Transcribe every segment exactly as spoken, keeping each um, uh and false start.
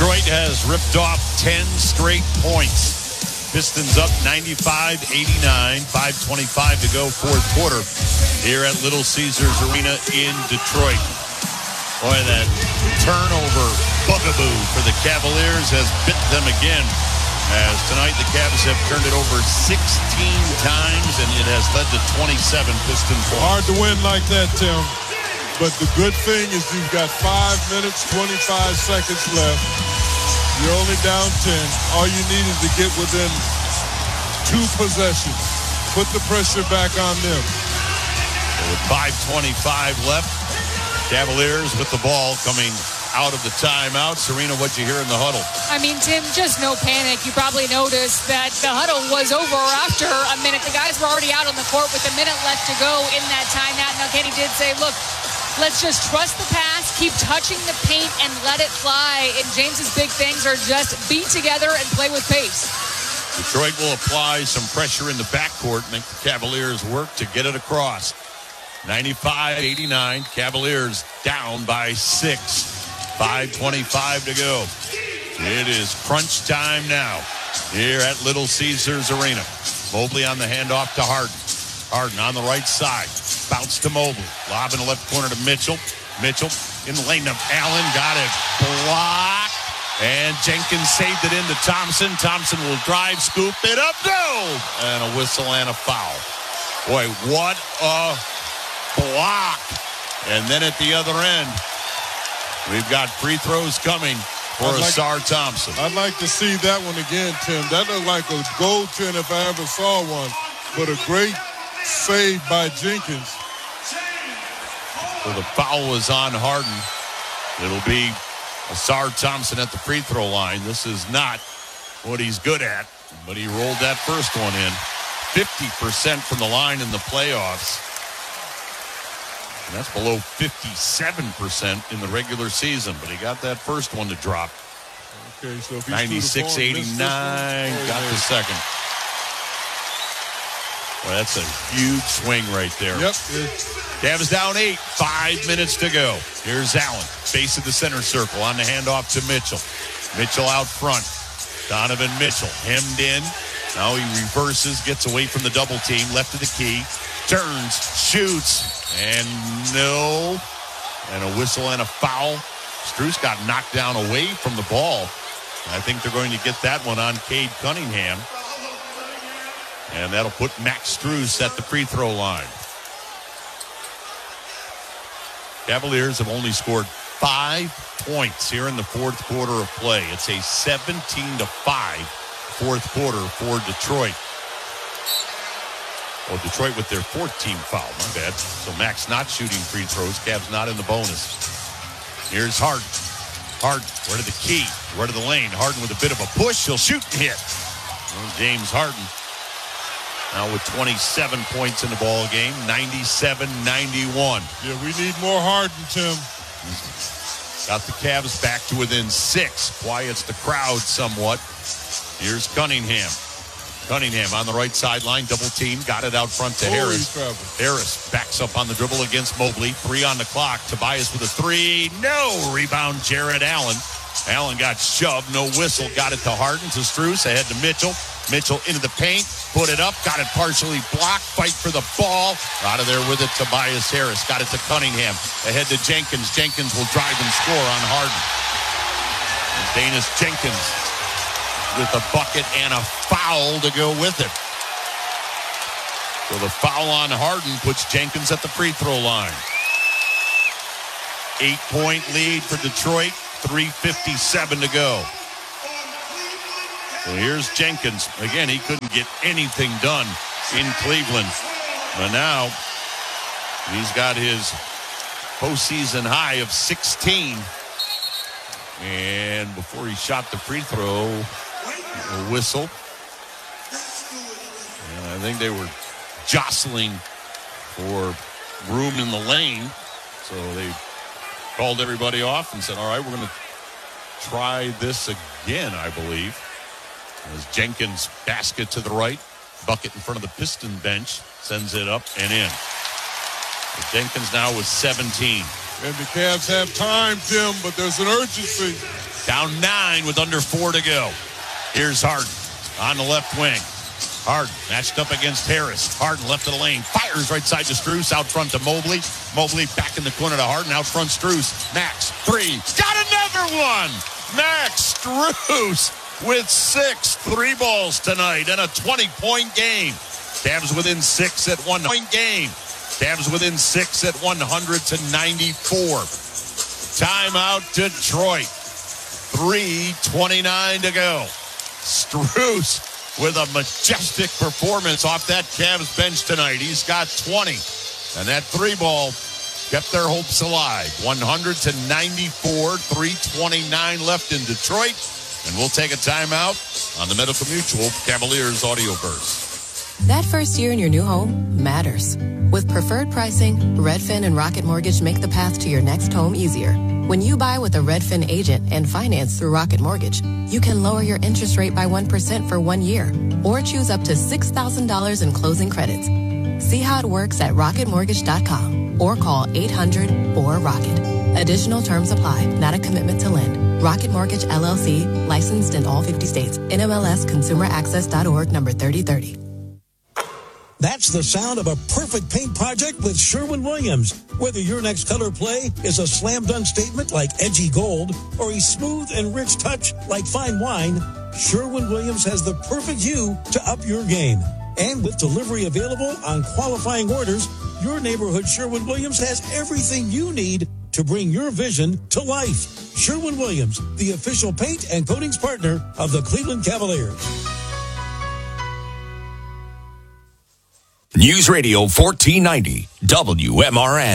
Detroit has ripped off ten straight points. Pistons up ninety-five eighty-nine, five twenty-five to go, fourth quarter here at Little Caesars Arena in Detroit. Boy, that turnover bugaboo for the Cavaliers has bit them again. As tonight the Cavs have turned it over sixteen times, and it has led to twenty-seven Piston points. Hard to win like that, Tim. But the good thing is you've got five minutes, twenty-five seconds left. You're only down ten. All you need is to get within two possessions. Put the pressure back on them. So with five twenty-five left, Cavaliers with the ball coming out of the timeout. Serena, what'd you hear in the huddle? I mean, Tim, just no panic. You probably noticed that the huddle was over after a minute. The guys were already out on the court with a minute left to go in that timeout. Now, Kenny did say, look, let's just trust the pass, keep touching the paint, and let it fly. And James's big things are just be together and play with pace. Detroit will apply some pressure in the backcourt, make the Cavaliers work to get it across. ninety-five eighty-nine, Cavaliers down by six. five twenty-five to go. It is crunch time now here at Little Caesars Arena. Mobley on the handoff to Harden. Harden on the right side. Bounce to Mobley. Lob in the left corner to Mitchell. Mitchell in the lane of Allen. Got it blocked. And Jenkins saved it into Thompson. Thompson will drive, scoop it up. No! And a whistle and a foul. Boy, what a block. And then at the other end, we've got free throws coming for like, Asar Thompson. I'd like to see that one again, Tim. That looked like a goaltend if I ever saw one. But a great save by Jenkins. So the foul was on Harden. It'll be Asar Thompson at the free throw line. This is not what he's good at, but he rolled that first one in. fifty percent from the line in the playoffs. And that's below fifty-seven percent in the regular season, but he got that first one to drop. Okay, so if he's ninety-six eighty-nine, got the second. Well, that's a huge swing right there. Yep. Cavs down eight, five minutes to go. Here's Allen, base of the center circle on the handoff to Mitchell. Mitchell out front. Donovan Mitchell hemmed in. Now he reverses, gets away from the double team, left of the key, turns, shoots, and no. And a whistle and a foul. Strus got knocked down away from the ball. I think they're going to get that one on Cade Cunningham. And that'll put Max Strus at the free throw line. Cavaliers have only scored five points here in the fourth quarter of play. It's a seventeen to five fourth quarter for Detroit. Well, Detroit with their fourth team foul. My bad. So Max not shooting free throws. Cavs not in the bonus. Here's Harden. Harden, where to the key, where to the lane. Harden with a bit of a push. He'll shoot and hit. Well, James Harden now with twenty-seven points in the ball game, ninety-seven ninety-one. Yeah, we need more Harden, Tim. Got the Cavs back to within six. Quiets the crowd somewhat. Here's Cunningham. Cunningham on the right sideline, double team, got it out front to oh, Harris. Harris backs up on the dribble against Mobley. Three on the clock. Tobias with a three. No. Rebound, Jared Allen. Allen got shoved. No whistle. Got it to Harden, to Strus, ahead to Mitchell. Mitchell into the paint. Put it up. Got it partially blocked. Fight for the ball. Out of there with it, Tobias Harris. Got it to Cunningham. Ahead to Jenkins. Jenkins will drive and score on Harden. And Danis Jenkins with a bucket and a foul to go with it. So the foul on Harden puts Jenkins at the free throw line. Eight-point lead for Detroit. three fifty-seven to go. So here's Jenkins. Again, he couldn't get anything done in Cleveland. But now he's got his postseason high of sixteen. And before he shot the free throw, a whistle. And I think they were jostling for room in the lane. So they called everybody off and said, all right, we're going to try this again, I believe. As Jenkins, basket to the right, bucket in front of the Piston bench, sends it up and in. But Jenkins now with seventeen. And the Cavs have time, Tim, but there's an urgency. Down nine with under four to go. Here's Harden on the left wing. Harden matched up against Harris. Harden left of the lane. Fires right side to Strus. Out front to Mobley. Mobley back in the corner to Harden. Out front Strus. Max. Three. Got another one. Max Strus with six three balls tonight and a twenty-point game. Cavs within six at one point game. Cavs within six at one hundred to ninety-four. Timeout Detroit. three twenty-nine to go. Strus with a majestic performance off that Cavs bench tonight. He's got twenty. And that three ball kept their hopes alive. one hundred to ninety-four. three twenty-nine left in Detroit. And we'll take a timeout on the Medical Mutual Cavaliers audio burst. That first year in your new home matters. With preferred pricing, Redfin and Rocket Mortgage make the path to your next home easier. When you buy with a Redfin agent and finance through Rocket Mortgage, you can lower your interest rate by one percent for one year or choose up to six thousand dollars in closing credits. See how it works at rocket mortgage dot com or call eight hundred four rocket. Additional terms apply, not a commitment to lend. Rocket Mortgage, L L C, licensed in all fifty states. N M L S Consumer Access dot org, number thirty thirty. That's the sound of a perfect paint project with Sherwin-Williams. Whether your next color play is a slam-dunk statement like edgy gold or a smooth and rich touch like fine wine, Sherwin-Williams has the perfect hue to up your game. And with delivery available on qualifying orders, your neighborhood Sherwin-Williams has everything you need to bring your vision to life. Sherwin-Williams, the official paint and coatings partner of the Cleveland Cavaliers. News Radio fourteen ninety, W M R N.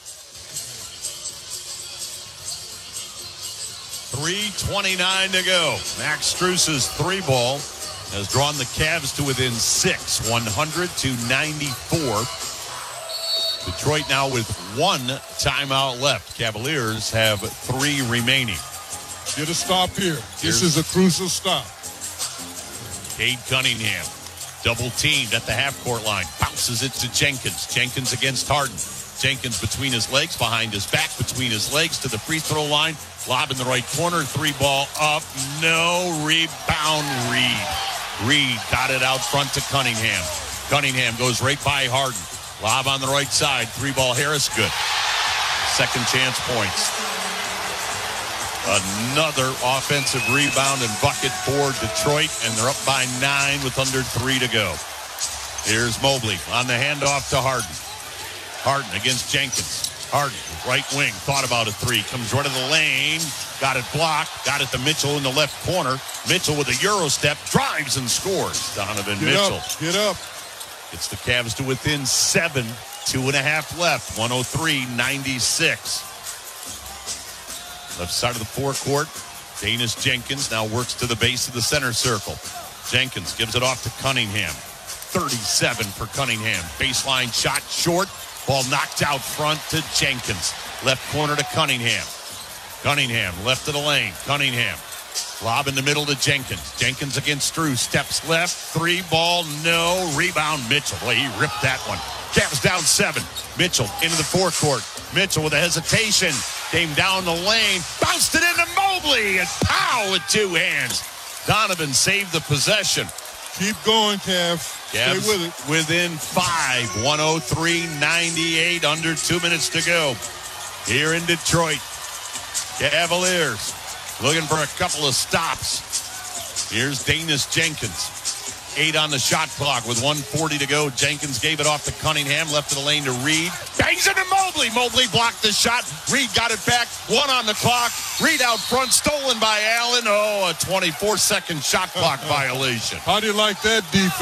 three twenty-nine to go. Max Strus's three ball has drawn the Cavs to within six, one hundred to ninety-four. Detroit now with one timeout left. Cavaliers have three remaining. Get a stop here. This Here's is a crucial stop. Cade Cunningham, double teamed at the half-court line. Bounces it to Jenkins. Jenkins against Harden. Jenkins between his legs, behind his back, between his legs to the free throw line. Lob in the right corner. Three ball up. No. Rebound Reed. Reed got it out front to Cunningham. Cunningham goes right by Harden. Lob on the right side. Three ball Harris. Good. Second chance points. Another offensive rebound and bucket for Detroit, and they're up by nine with under three to go. Here's Mobley on the handoff to Harden. Harden against Jenkins. Harden, right wing, thought about a three. Comes right to the lane. Got it blocked. Got it to Mitchell in the left corner. Mitchell with a Euro step. Drives and scores. Donovan Get Mitchell. up. Get up. It's the Cavs to within seven. Two and a half left. one oh three ninety-six. Left side of the forecourt. Danis Jenkins now works to the base of the center circle. Jenkins gives it off to Cunningham. thirty-seven for Cunningham. Baseline shot short. Ball knocked out front to Jenkins. Left corner to Cunningham. Cunningham left of the lane. Cunningham. Lob in the middle to Jenkins. Jenkins against Strus. Steps left. Three ball. No. Rebound Mitchell. Boy, he ripped that one. Cavs down seven. Mitchell into the forecourt. Mitchell with a hesitation. Came down the lane. Bounced it into Mobley. And pow with two hands. Donovan saved the possession. Keep going, Cavs. Cavs Stay with it. within five. one oh three ninety-eight. Under two minutes to go. Here in Detroit. Cavaliers looking for a couple of stops. Here's Danis Jenkins. Eight on the shot clock with one forty to go. Jenkins gave it off to Cunningham. Left of the lane to Reed. Bangs into Mobley. Mobley blocked the shot. Reed got it back. One on the clock. Reed out front. Stolen by Allen. Oh, a twenty-four second shot clock violation. How do you like that defense?